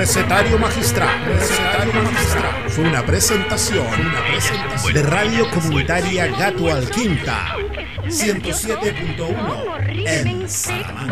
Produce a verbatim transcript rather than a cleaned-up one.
Recetario Magistral. Recetario Magistral. Fue una presentación, una presentación de Radio Comunitaria Gato Alquinta ciento siete punto uno en Salamanca.